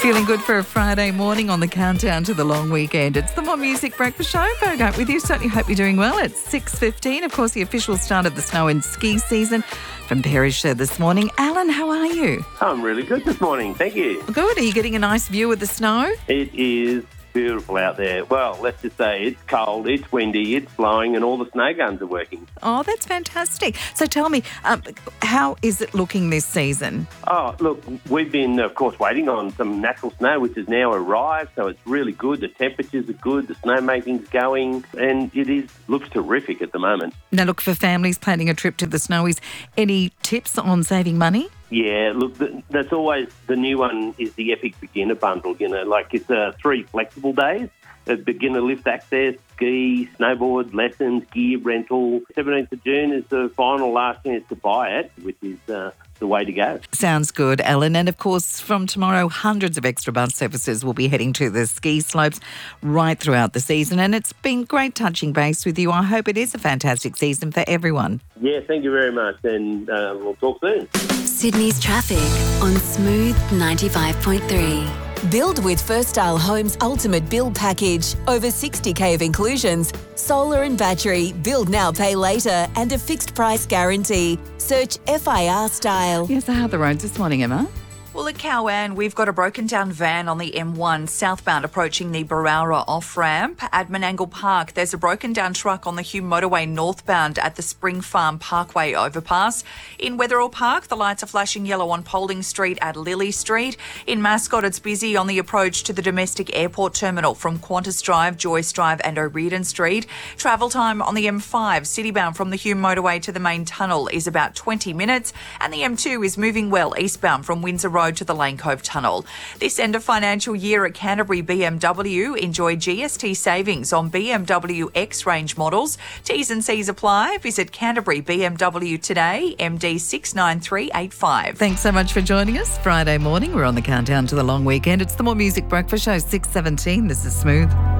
Feeling good for a Friday morning on the countdown to the long weekend. It's the More Music Breakfast Show. Bogart with you. Certainly hope you're doing well. It's 6:15. Of course, the official start of the snow and ski season from Perisher this morning. Alan, how are you? I'm really good this morning. Thank you. Good. Are you getting a nice view of the snow? It is beautiful out there. Well, let's just say it's cold, it's windy, it's blowing, and all the snow guns are working. Oh, that's fantastic. So tell me, how is it looking this season? Oh, look, we've been, of course, waiting on some natural snow, which has now arrived, so it's really good. The temperatures are good, the snowmaking's going, and looks terrific at the moment. Now, look, for families planning a trip to the snowies, any tips on saving money? Yeah, look, that's always the new one is the Epic Beginner Bundle, like it's 3 flexible days. Beginner lift access, ski, snowboard, lessons, gear rental. 17th of June is the final last chance to buy it, which is the way to go. Sounds good, Ellen. And of course, from tomorrow, hundreds of extra bus services will be heading to the ski slopes right throughout the season. And it's been great touching base with you. I hope it is a fantastic season for everyone. Yeah, thank you very much. And we'll talk soon. Sydney's traffic on Smooth 95.3. Build with First Style Homes' ultimate build package. Over 60k of inclusions, solar and battery, build now, pay later, and a fixed price guarantee. Search FIR Style. Yes, how are the roads this morning, Emma? Well, at Cowan, we've got a broken down van on the M1 southbound approaching the Barowra off-ramp. At Menangle Park, there's a broken down truck on the Hume Motorway northbound at the Spring Farm Parkway overpass. In Wetherell Park, the lights are flashing yellow on Paulding Street at Lily Street. In Mascot, it's busy on the approach to the domestic airport terminal from Qantas Drive, Joyce Drive and O'Riordan Street. Travel time on the M5, citybound from the Hume Motorway to the main tunnel is about 20 minutes. And the M2 is moving well eastbound from Windsor Road to the Lane Cove Tunnel. This end of financial year at Canterbury BMW, enjoy GST savings on BMW X range models. T's and C's apply. Visit Canterbury BMW today, MD 69385. Thanks so much for joining us. Friday morning, we're on the countdown to the long weekend. It's the More Music Breakfast Show, 6:17. This is Smooth.